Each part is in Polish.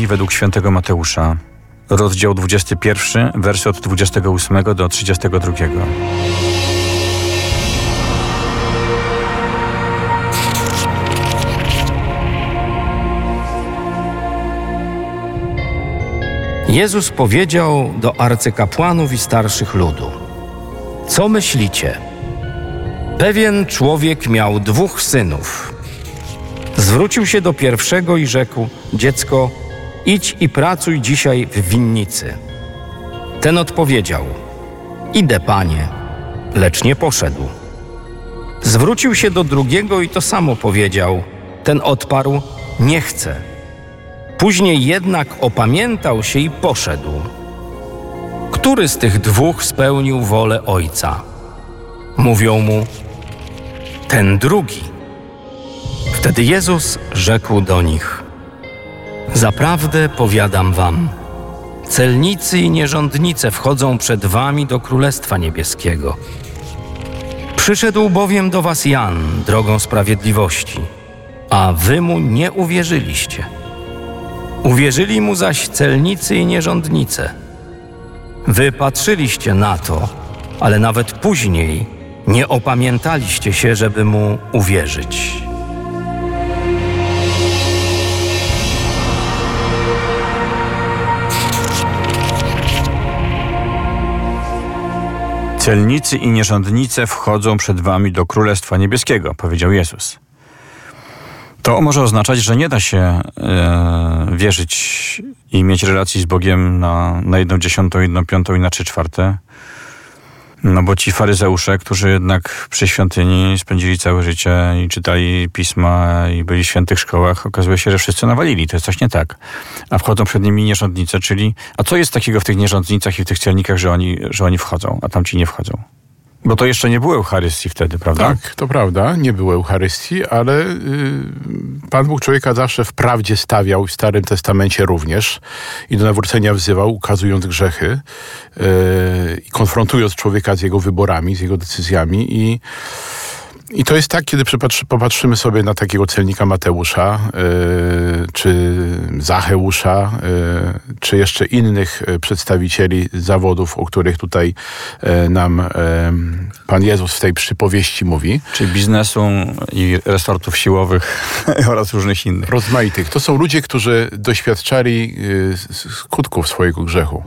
według świętego Mateusza, rozdział 21, wersy od 28 do 32. Jezus powiedział do arcykapłanów i starszych ludu: co myślicie? Pewien człowiek miał 2 synów. Zwrócił się do pierwszego i rzekł: dziecko, idź i pracuj dzisiaj w winnicy. Ten odpowiedział: idę, panie, lecz nie poszedł. Zwrócił się do drugiego i to samo powiedział. Ten odparł: nie chcę. Później jednak opamiętał się i poszedł. Który z tych 2 spełnił wolę ojca? Mówią mu: ten drugi. Wtedy Jezus rzekł do nich: zaprawdę powiadam wam, celnicy i nierządnice wchodzą przed wami do Królestwa Niebieskiego. Przyszedł bowiem do was Jan drogą sprawiedliwości, a wy mu nie uwierzyliście. Uwierzyli mu zaś celnicy i nierządnice. Wy patrzyliście na to, ale nawet później nie opamiętaliście się, żeby mu uwierzyć. Celnicy i nierządnice wchodzą przed wami do Królestwa Niebieskiego, powiedział Jezus. To może oznaczać, że nie da się wierzyć i mieć relacji z Bogiem na 1/10, 1/5 i na 3/4. No bo ci faryzeusze, którzy jednak przy świątyni spędzili całe życie i czytali pisma i byli w świętych szkołach, okazuje się, że wszyscy nawalili. To jest coś nie tak. A wchodzą przed nimi nierządnice, czyli... A co jest takiego w tych nierządnicach i w tych celnikach, że oni wchodzą, a tamci nie wchodzą? Bo to jeszcze nie było Eucharystii wtedy, prawda? Tak, to prawda, nie było Eucharystii, ale Pan Bóg człowieka zawsze w prawdzie stawiał, w Starym Testamencie również, i do nawrócenia wzywał, ukazując grzechy i konfrontując człowieka z jego wyborami, z jego decyzjami. I to jest tak, kiedy popatrzymy sobie na takiego celnika Mateusza, czy Zacheusza, czy jeszcze innych przedstawicieli zawodów, o których tutaj nam Pan Jezus w tej przypowieści mówi. Czyli biznesu i resortów siłowych oraz różnych innych. Rozmaitych. To są ludzie, którzy doświadczali skutków swojego grzechu,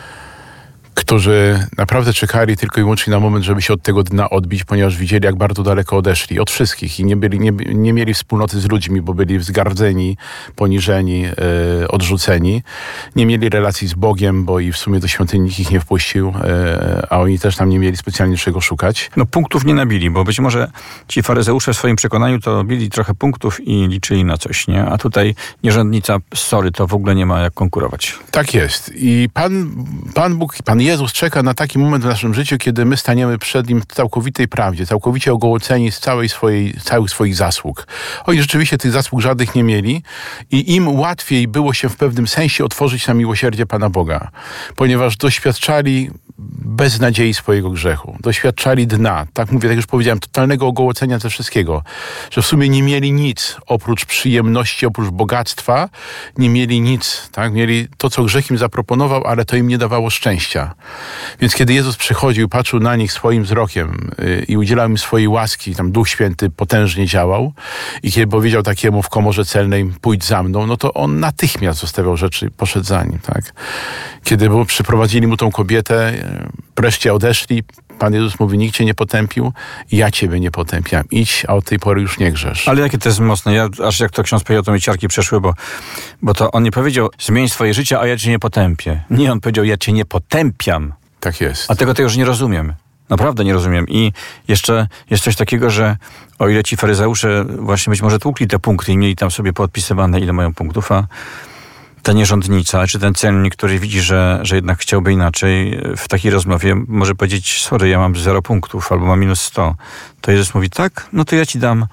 którzy naprawdę czekali tylko i wyłącznie na moment, żeby się od tego dna odbić, ponieważ widzieli, jak bardzo daleko odeszli od wszystkich i nie mieli wspólnoty z ludźmi, bo byli wzgardzeni, poniżeni, odrzuceni. Nie mieli relacji z Bogiem, bo i w sumie do świątyni nikt ich nie wpuścił, a oni też tam nie mieli specjalnie czego szukać. No punktów nie nabili, bo być może ci faryzeusze w swoim przekonaniu to bili trochę punktów i liczyli na coś, nie? A tutaj nierządnica, to w ogóle nie ma jak konkurować. Tak jest. I Pan Bóg, Pan Jezus czeka na taki moment w naszym życiu, kiedy my staniemy przed Nim w całkowitej prawdzie, całkowicie ogołoceni z całych swoich zasług. Oni rzeczywiście tych zasług żadnych nie mieli i im łatwiej było się w pewnym sensie otworzyć na miłosierdzie Pana Boga, ponieważ doświadczali beznadziei swojego grzechu. Doświadczali dna, tak mówię, tak już powiedziałem, totalnego ogołocenia ze wszystkiego, że w sumie nie mieli nic oprócz przyjemności, oprócz bogactwa, nie mieli nic, tak? Mieli to, co grzech im zaproponował, ale to im nie dawało szczęścia. Więc kiedy Jezus przychodził, patrzył na nich swoim wzrokiem i udzielał im swojej łaski, tam Duch Święty potężnie działał i kiedy powiedział takiemu w komorze celnej: pójdź za mną, no to on natychmiast zostawiał rzeczy, poszedł za nim, tak? Kiedy przyprowadzili mu tą kobietę, wreszcie odeszli, Pan Jezus mówi: nikt cię nie potępił, ja ciebie nie potępiam. Idź, a od tej pory już nie grzesz. Ale jakie to jest mocne. Aż jak to ksiądz powiedział, to mi ciarki przeszły, bo to on nie powiedział: zmień swoje życie, a ja cię nie potępię. Nie, on powiedział: ja cię nie potępiam. Tak jest. A tego to już nie rozumiem. Naprawdę nie rozumiem. I jeszcze jest coś takiego, że o ile ci faryzeusze właśnie być może tłukli te punkty i mieli tam sobie podpisywane, ile mają punktów, a ta nierządnica, czy ten celnik, który widzi, że jednak chciałby inaczej, w takiej rozmowie może powiedzieć: sorry, ja mam 0 punktów albo mam -100. To Jezus mówi: tak, no to ja ci dam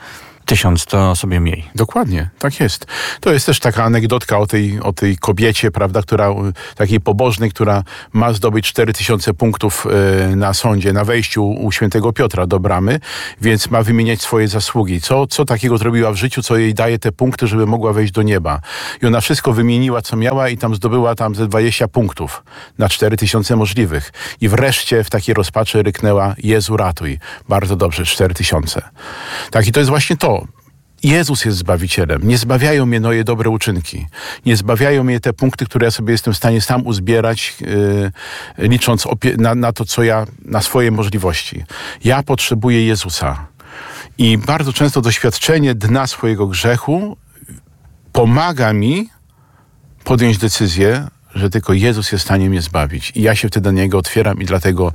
1000 to sobie mniej. Dokładnie, tak jest. To jest też taka anegdotka o tej kobiecie, prawda, takiej pobożnej, która ma zdobyć 4000 punktów na sądzie, na wejściu u świętego Piotra do bramy, więc ma wymieniać swoje zasługi. Co takiego zrobiła w życiu, co jej daje te punkty, żeby mogła wejść do nieba. I ona wszystko wymieniła, co miała i tam zdobyła ze 20 punktów na 4000 możliwych. I wreszcie w takiej rozpaczy ryknęła: Jezu, ratuj. Bardzo dobrze, 4000. Tak, i to jest właśnie to. Jezus jest Zbawicielem. Nie zbawiają mnie moje dobre uczynki. Nie zbawiają mnie te punkty, które ja sobie jestem w stanie sam uzbierać, licząc na to, na swoje możliwości. Ja potrzebuję Jezusa. I bardzo często doświadczenie dna swojego grzechu pomaga mi podjąć decyzję, że tylko Jezus jest w stanie mnie zbawić. I ja się wtedy na Niego otwieram i dlatego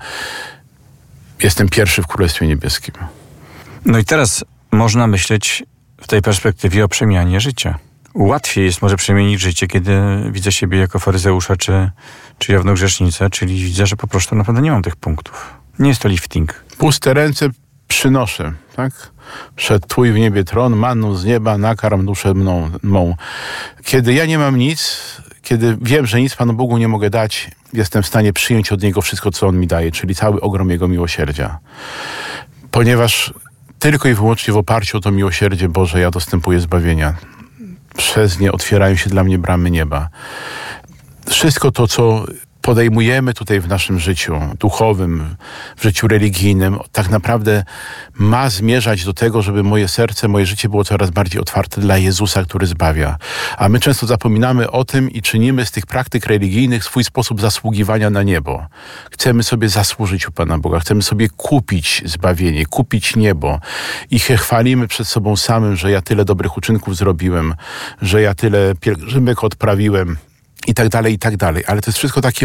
jestem pierwszy w Królestwie Niebieskim. No i teraz można myśleć w tej perspektywie o przemianie życia. Łatwiej jest może przemienić życie, kiedy widzę siebie jako faryzeusza czy jawną grzesznicę, czyli widzę, że po prostu naprawdę nie mam tych punktów. Nie jest to lifting. Puste ręce przynoszę, tak? Przed Twój w niebie tron, manną z nieba, nakarm duszę mą. Kiedy ja nie mam nic, kiedy wiem, że nic Panu Bogu nie mogę dać, jestem w stanie przyjąć od Niego wszystko, co On mi daje, czyli cały ogrom Jego miłosierdzia. Ponieważ tylko i wyłącznie w oparciu o to miłosierdzie Boże ja dostępuję zbawienia. Przez nie otwierają się dla mnie bramy nieba. Wszystko to, co podejmujemy tutaj w naszym życiu duchowym, w życiu religijnym, tak naprawdę ma zmierzać do tego, żeby moje serce, moje życie było coraz bardziej otwarte dla Jezusa, który zbawia. A my często zapominamy o tym i czynimy z tych praktyk religijnych swój sposób zasługiwania na niebo. Chcemy sobie zasłużyć u Pana Boga, chcemy sobie kupić zbawienie, kupić niebo i się chwalimy przed sobą samym, że ja tyle dobrych uczynków zrobiłem, że ja tyle pielgrzymek odprawiłem, i tak dalej, i tak dalej. Ale to jest wszystko takie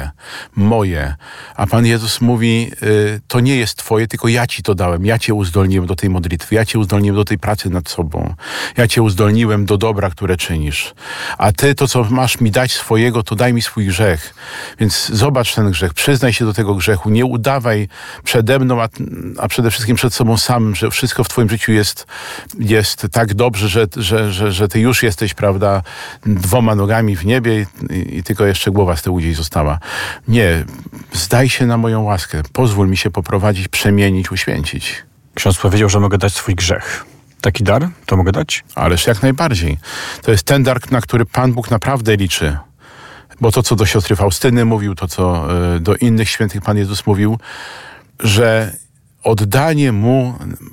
moje. A Pan Jezus mówi, to nie jest Twoje, tylko ja Ci to dałem. Ja Cię uzdolniłem do tej modlitwy. Ja Cię uzdolniłem do tej pracy nad sobą. Ja Cię uzdolniłem do dobra, które czynisz. A Ty to, co masz mi dać swojego, to daj mi swój grzech. Więc zobacz ten grzech, przyznaj się do tego grzechu. Nie udawaj przede mną, a przede wszystkim przed sobą samym, że wszystko w Twoim życiu jest tak dobrze, że Ty już jesteś, prawda, 2 nogami w niebie i tylko jeszcze głowa z tyłu gdzieś została. Nie, zdaj się na moją łaskę. Pozwól mi się poprowadzić, przemienić, uświęcić. Ksiądz powiedział, że mogę dać swój grzech. Taki dar to mogę dać? Ależ jak najbardziej. To jest ten dar, na który Pan Bóg naprawdę liczy. Bo to, co do siostry Faustyny mówił, to, co do innych świętych Pan Jezus mówił, że oddanie Mu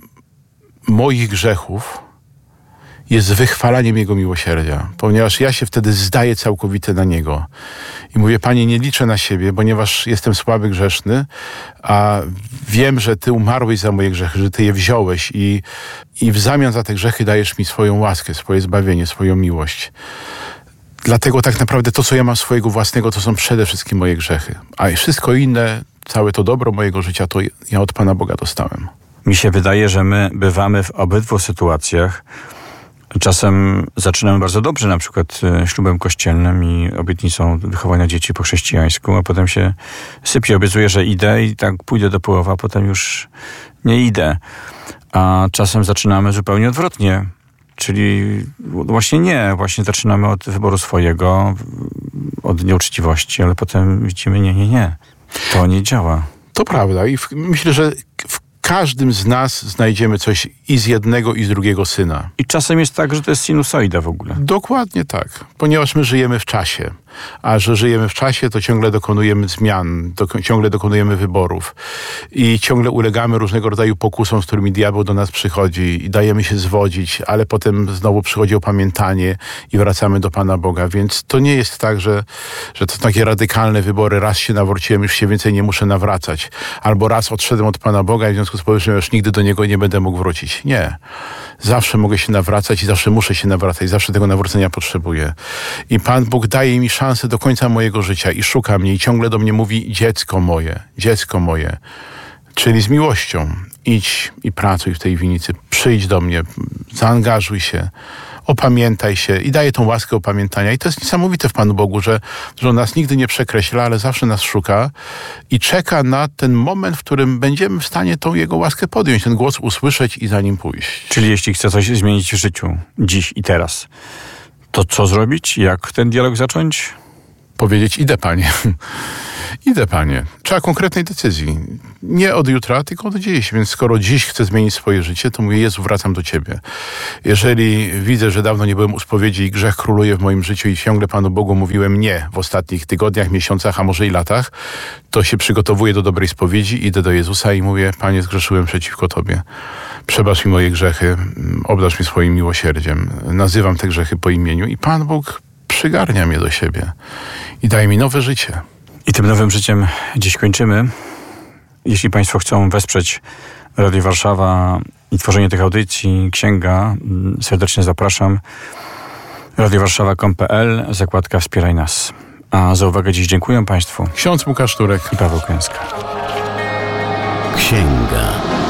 moich grzechów jest wychwalaniem Jego miłosierdzia, ponieważ ja się wtedy zdaję całkowicie na Niego. I mówię, Panie, nie liczę na siebie, ponieważ jestem słaby, grzeszny, a wiem, że Ty umarłeś za moje grzechy, że Ty je wziąłeś i w zamian za te grzechy dajesz mi swoją łaskę, swoje zbawienie, swoją miłość. Dlatego tak naprawdę to, co ja mam swojego własnego, to są przede wszystkim moje grzechy. A wszystko inne, całe to dobro mojego życia, to ja od Pana Boga dostałem. Mi się wydaje, że my bywamy w obydwu sytuacjach. Czasem zaczynamy bardzo dobrze, na przykład ślubem kościelnym i obietnicą wychowania dzieci po chrześcijańsku, a potem się sypie, obiecuję, że idę i tak pójdę do połowy, a potem już nie idę. A czasem zaczynamy zupełnie odwrotnie, czyli właśnie zaczynamy od wyboru swojego, od nieuczciwości, ale potem widzimy, nie, to nie działa. To prawda i myślę, że w każdym z nas znajdziemy coś i z jednego, i z drugiego syna. I czasem jest tak, że to jest sinusoida w ogóle. Dokładnie tak, ponieważ my żyjemy w czasie. A że żyjemy w czasie, to ciągle dokonujemy zmian, ciągle dokonujemy wyborów i ciągle ulegamy różnego rodzaju pokusom, z którymi diabeł do nas przychodzi i dajemy się zwodzić, ale potem znowu przychodzi opamiętanie i wracamy do Pana Boga. Więc to nie jest tak, że to takie radykalne wybory. Raz się nawróciłem, już się więcej nie muszę nawracać. Albo raz odszedłem od Pana Boga i w związku z powyższym już nigdy do Niego nie będę mógł wrócić. Nie. Zawsze mogę się nawracać i zawsze muszę się nawracać. Zawsze tego nawrócenia potrzebuję. I Pan Bóg daje mi szansę do końca mojego życia i szuka mnie i ciągle do mnie mówi dziecko moje, czyli z miłością. idź i pracuj w tej winnicy, przyjdź do mnie, zaangażuj się, opamiętaj się i daje tą łaskę opamiętania. I to jest niesamowite w Panu Bogu, że On nas nigdy nie przekreśla, ale zawsze nas szuka i czeka na ten moment, w którym będziemy w stanie tą Jego łaskę podjąć, ten głos usłyszeć i za Nim pójść. Czyli jeśli chce coś zmienić w życiu, dziś i teraz, to co zrobić? Jak ten dialog zacząć? Powiedzieć, idę Panie. Idę Panie. Trzeba konkretnej decyzji. Nie od jutra, tylko od dziś. Więc skoro dziś chcę zmienić swoje życie, to mówię, Jezu, wracam do Ciebie. Jeżeli widzę, że dawno nie byłem u spowiedzi i grzech króluje w moim życiu i ciągle Panu Bogu mówiłem nie w ostatnich tygodniach, miesiącach, a może i latach, to się przygotowuję do dobrej spowiedzi, idę do Jezusa i mówię, Panie, zgrzeszyłem przeciwko Tobie. Przebacz mi moje grzechy, obdarz mnie swoim miłosierdziem. Nazywam te grzechy po imieniu i Pan Bóg przygarnia mnie do siebie i daje mi nowe życie. I tym nowym życiem dziś kończymy. Jeśli Państwo chcą wesprzeć Radio Warszawa i tworzenie tych audycji, księga, serdecznie zapraszam. radiowarszawa.com.pl, zakładka Wspieraj nas. A za uwagę dziś dziękuję Państwu. Ksiądz Łukasz Turek I Paweł Kęska. Księga.